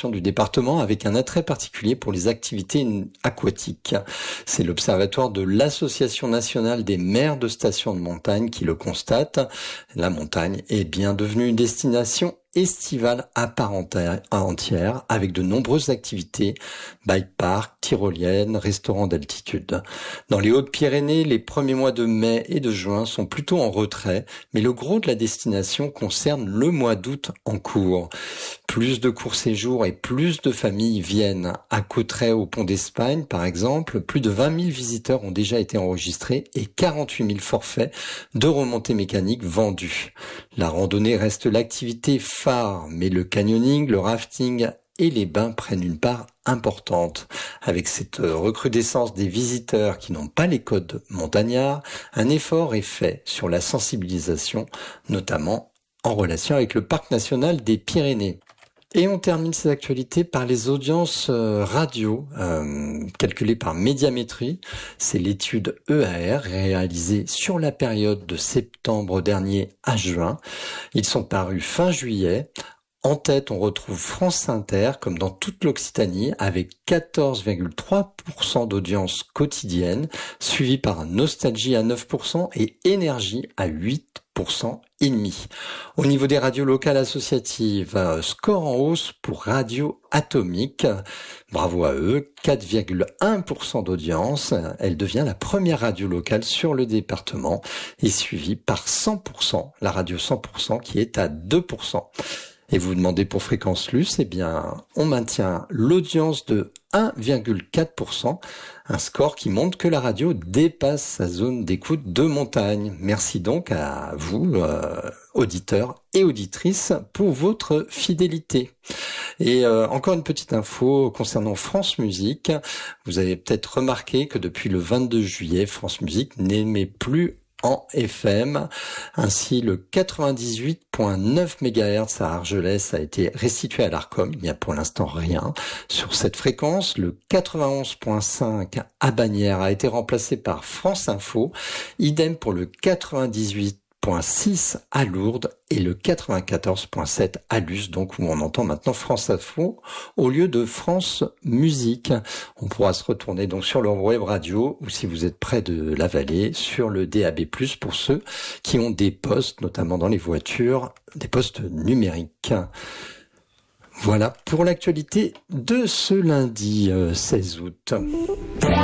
région du département avec un attrait particulier pour les activités aquatiques. C'est l'Observatoire de l'Association nationale des maires de stations de montagne qui le constate. La montagne est bien devenue une destination estivale à part entière, avec de nombreuses activités, bike park, tyroliennes, restaurants d'altitude. Dans les Hautes-Pyrénées, les premiers mois de mai et de juin sont plutôt en retrait, mais le gros de la destination concerne le mois d'août en cours. Plus de courts séjours et plus de familles viennent. À Cauterets, au Pont d'Espagne, par exemple, plus de 20 000 visiteurs ont déjà été enregistrés et 48 000 forfaits de remontées mécaniques vendus. La randonnée reste l'activité phare, mais le canyoning, le rafting et les bains prennent une part importante. Avec cette recrudescence des visiteurs qui n'ont pas les codes montagnards, un effort est fait sur la sensibilisation, notamment en relation avec le Parc national des Pyrénées. Et on termine ces actualités par les audiences radio calculées par Médiamétrie. C'est l'étude EAR réalisée sur la période de septembre dernier à juin. Ils sont parus fin juillet. En tête, on retrouve France Inter, comme dans toute l'Occitanie, avec 14,3% d'audience quotidienne, suivi par Nostalgie à 9% et Énergie à 8% et demi. Au niveau des radios locales associatives, score en hausse pour Radio Atomique. Bravo à eux, 4,1% d'audience. Elle devient la première radio locale sur le département et suivie par 100%, la radio 100% qui est à 2%. Et vous vous demandez pour Fréquence Luce, eh bien, on maintient l'audience de 1,4%, un score qui montre que la radio dépasse sa zone d'écoute de montagne. Merci donc à vous, auditeurs et auditrices, pour votre fidélité. Et encore une petite info concernant France Musique. Vous avez peut-être remarqué que depuis le 22 juillet, France Musique n'émet plus en FM. Ainsi, le 98.9 MHz à Argelès a été restitué à l'Arcom. Il n'y a pour l'instant rien sur cette fréquence. Le 91.5 à Bagnères a été remplacé par France Info. Idem pour le 98.6 à Lourdes et le 94.7 à Luce, donc où on entend maintenant France Info au lieu de France Musique. On pourra se retourner donc sur leur web radio ou si vous êtes près de la vallée sur le DAB+, pour ceux qui ont des postes, notamment dans les voitures, des postes numériques. Voilà pour l'actualité de ce lundi 16 août.